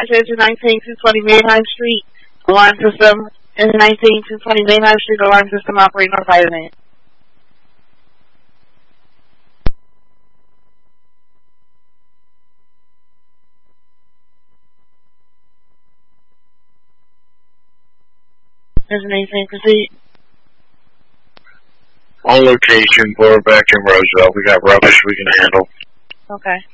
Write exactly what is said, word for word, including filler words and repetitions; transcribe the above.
says nineteen two twenty Manheim Street. Alarm system is nineteen two twenty Manheim Street. Alarm system operating on fire name. Is anything proceed? On location, Boulder back in Roseville. We got rubbish we can handle. Okay.